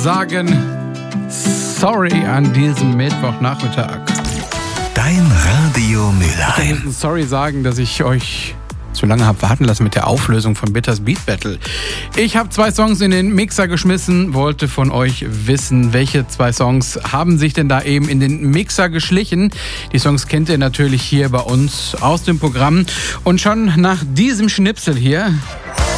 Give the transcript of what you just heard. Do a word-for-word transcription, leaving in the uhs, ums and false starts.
sagen sorry an diesem Mittwochnachmittag. Dein Radio Mülheim. Ich muss sorry sagen, dass ich euch zu lange habe warten lassen mit der Auflösung von Bitters Beat Battle. Ich habe zwei Songs in den Mixer geschmissen, wollte von euch wissen, welche zwei Songs haben sich denn da eben in den Mixer geschlichen. Die Songs kennt ihr natürlich hier bei uns aus dem Programm. Und schon nach diesem Schnipsel hier